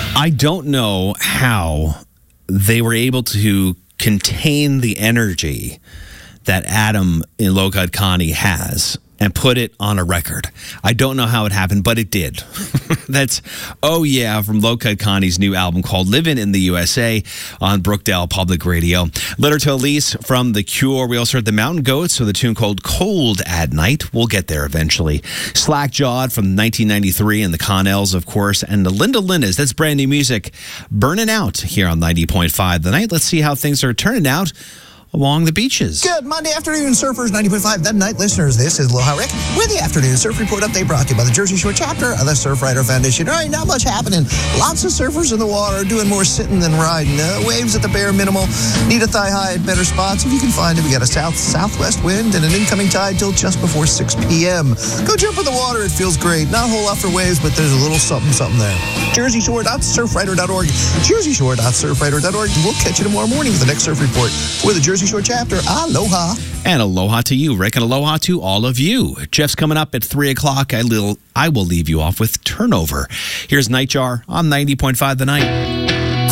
I don't know how they were able to contain the energy that Adam in Low Cut Connie has and put it on a record. I don't know how it happened, but it did. That's Oh Yeah from Low Cut Connie's new album called Livin' in the USA on Brookdale Public Radio. Letter to Elise from The Cure. We also heard the Mountain Goats with a tune called Cold at Night. We'll get there eventually. Slackjawed from 1993 and the Connells, of course, and the Linda Lindas. That's brand new music. Burning Out here on 90.5 The Night. Let's see how things are turning out along the beaches. Good Monday afternoon, surfers. 90.5 The Night listeners. This is Aloha Rick with the Afternoon Surf Report Update brought to you by the Jersey Shore chapter of the Surfrider Foundation. All right, not much happening. Lots of surfers in the water doing more sitting than riding. Waves at the bare minimal. Need a thigh high at better spots if you can find it. We got a south-southwest wind and an incoming tide till just before 6 p.m. Go jump in the water. It feels great. Not a whole lot for waves, but there's a little something there. JerseyShore.surfrider.org. JerseyShore.surfrider.org. We'll catch you tomorrow morning with the next surf report with the Jersey Shore chapter. Aloha. And aloha to you, Rick, and aloha to all of you. Jeff's coming up at 3 o'clock. I will leave you off with Turnover. Here's Nightjar on 90.5 The Night.